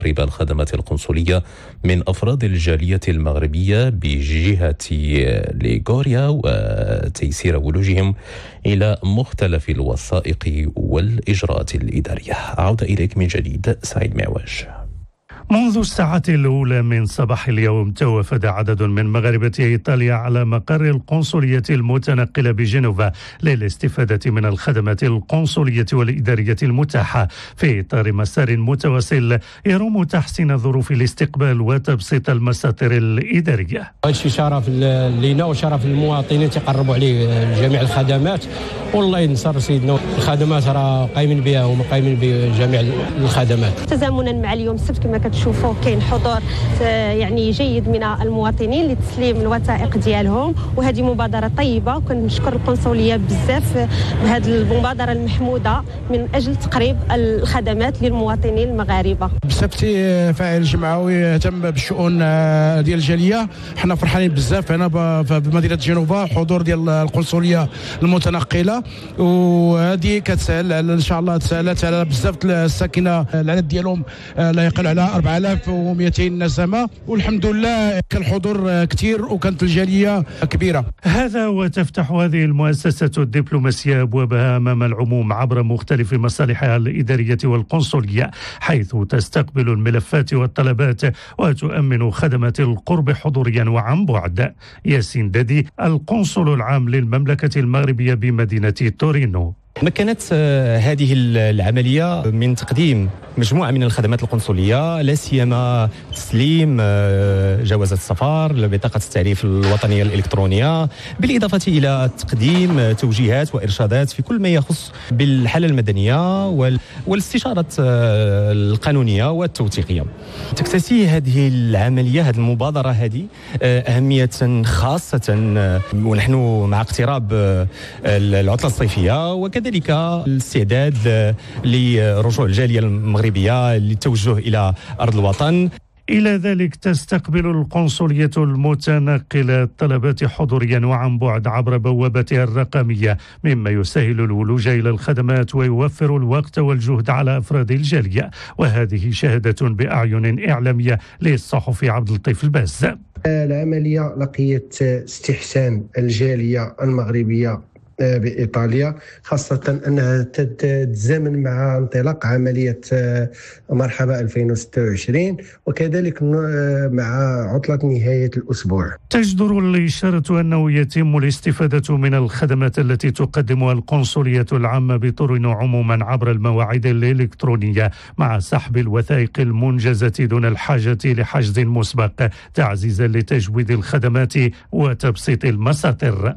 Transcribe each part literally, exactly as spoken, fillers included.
تقريب الخدمات القنصلية من أفراد الجالية المغربية بجهة ليغوريا وتيسير ولوجهم إلى مختلف الوثائق والإجراءات الإدارية. أعود إليك من جديد سعيد معواج. منذ الساعة الأولى من صباح اليوم توافد عدد من مغاربة إيطاليا على مقر القنصلية المتنقلة بجنوفا للاستفادة من الخدمات القنصلية والإدارية المتاحة في إطار مسار متواصل يروم تحسين ظروف الاستقبال وتبسيط المساطر الإدارية. هذا الشيء شرف لنا وشرف للمواطنين تقربوا عليه جميع الخدمات، والله ينصر سيدنا. الخدمات راه قايمين بها وما قايمين بجميع الخدمات. تزامنا مع اليوم السبت كما كتشوفوا كاين حضور يعني جيد من المواطنين لتسليم الوثائق ديالهم، وهذه مبادره طيبه، وكنشكر القنصليه بزاف بهذه المبادره المحموده من اجل تقريب الخدمات للمواطنين المغاربه. بالسبت فاعل جمعوي اهتم بالشؤون ديال الجاليه، حنا فرحانين بزاف هنا بمدينه جنوفا حضور ديال القنصليه المتنقله، وهذه كتسهل ان شاء الله تسهلت على بزاف الساكنه. العدد ديالهم لا يقل على أربعة آلاف ومئتين نسمة، والحمد لله كان الحضور كثير وكانت الجالية كبيرة. هذا وتفتح هذه المؤسسة الدبلوماسية أبوابها أمام العموم عبر مختلف مصالحها الإدارية والقنصلية، حيث تستقبل الملفات والطلبات وتؤمن خدمات القرب حضوريا وعن بعد. ياسين ددي القنصل العام للمملكة المغربية بمدينة تورينو. مكنت هذه العملية من تقديم مجموعة من الخدمات القنصلية، لا سيما تسليم جوازات السفر، بطاقة التعريف الوطنية الإلكترونية، بالإضافة إلى تقديم توجيهات وإرشادات في كل ما يخص بالحالة المدنية والاستشارة القانونية والتوثيقية. تكتسي هذه العملية، هذه المبادرة هذه أهمية خاصة ونحن مع اقتراب العطلة الصيفية، وكذلك الاستعداد لرجوع الجالية المغربية للتوجه إلى أرض الوطن. إلى ذلك تستقبل القنصلية المتنقلة طلبات حضوريا وعن بعد عبر بوابتها الرقمية، مما يسهل الولوج إلى الخدمات ويوفر الوقت والجهد على أفراد الجالية. وهذه شهادة بأعين إعلامية للصحفي عبد اللطيف الباز. العملية لقيت استحسان الجالية المغربية بإيطاليا، خاصة أنها تتزامن مع انطلاق عملية مرحبا ألفين وستة وعشرين، وكذلك مع عطلة نهاية الأسبوع. تجدر الإشارة أنه يتم الاستفادة من الخدمات التي تقدمها القنصلية العامة بتورينو عموما عبر المواعيد الإلكترونية، مع سحب الوثائق المنجزة دون الحاجة لحجز مسبق، تعزيزا لتجويد الخدمات وتبسيط المساطر.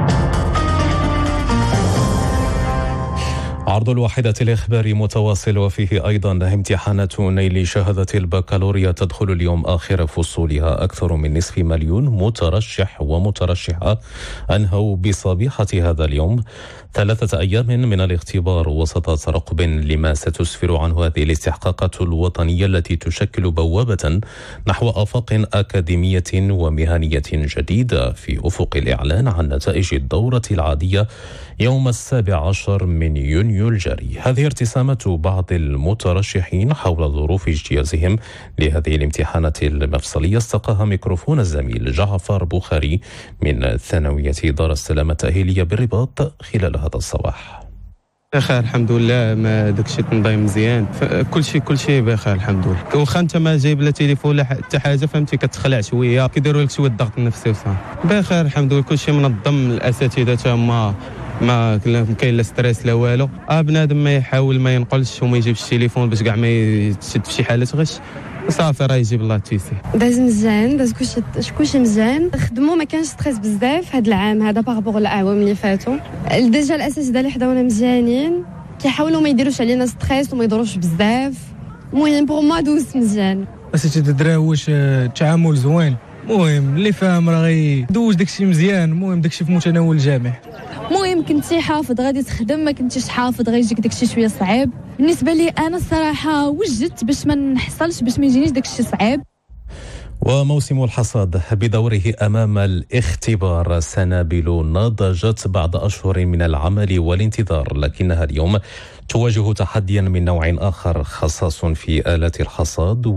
عرض الواحدة الإخباري متواصل، وفيه أيضا امتحانات نيل شهادة البكالوريا تدخل اليوم آخر فصولها. أكثر من نصف مليون مترشح ومترشحة أنهوا بصبيحة هذا اليوم ثلاثة أيام من الاختبار وسط ترقب لما ستسفر عنه هذه الاستحقاقات الوطنية التي تشكل بوابة نحو آفاق أكاديمية ومهنية جديدة في أفق الإعلان عن نتائج الدورة العادية يوم السابع عشر من يونيو الجاري. هذه ارتسامة بعض المترشحين حول ظروف اجتيازهم لهذه الامتحانات المفصلية، استقاها ميكروفون الزميل جعفر بخاري من ثانوية دار السلام التأهيلية بالرباط خلال هذا الصباح. بخير الحمد لله، ما داكشي تنظيم مزيان، كل شيء كل شيء بخير الحمد لله. واخا انت ما جايب لا تليفون لا حتى حاجه فهمتي، كتخلع شويه، كيديروا لك شويه الضغط النفسي وصافي. بخير الحمد لله، كل شيء منظم، الاساتذه تما ما كاين لا ستريس لا والو. اه بنادم ما يحاول ما ينقلش وما يجيبش التليفون باش كاع ما يتشد في شي حاله غش، صافي راه يجيب الله التيسير. داز مزيان، داز كلشي كلشي مزيان، خدموا ما كانش ستريس بزاف هذا العام هذا بارابور الاعوام اللي فاتوا. ديجا الاساتذه اللي حداونا مزيانين، كيحاولوا ما يديروش علينا ستريس وما يضروش بزاف. المهم بوغ ما دوز مزيان. اساتذه الدراري واش التعامل زوين، المهم اللي فاهم راه غيدوز داكشي مزيان، المهم داكشي في متناول الجميع. المهم كنتي حافظ غادي تخدم، ما كنتيش حافظ غيجيك داكشي شويه صعيب. بالنسبه لي انا الصراحه وجدت باش ما نحصلش باش ما يجينيش داكشي صعيب. وموسم الحصاد بدوره أمام الاختبار، سنابل نضجت بعد أشهر من العمل والانتظار، لكنها اليوم تواجه تحديا من نوع آخر خاص في آلات الحصاد